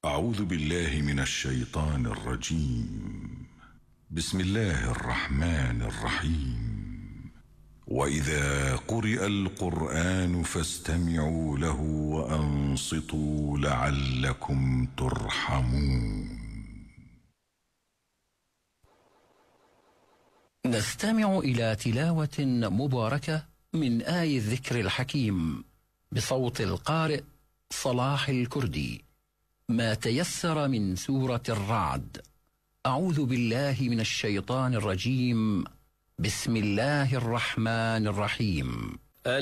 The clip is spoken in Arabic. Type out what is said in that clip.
أعوذ بالله من الشيطان الرجيم. بسم الله الرحمن الرحيم. وإذا قرئ القرآن فاستمعوا له وأنصتوا لعلكم ترحمون. نستمع إلى تلاوة مباركة من آي الذكر الحكيم بصوت القارئ صلاح الكردي، ما تيسر من سورة الرعد. أعوذ بالله من الشيطان الرجيم. بسم الله الرحمن الرحيم.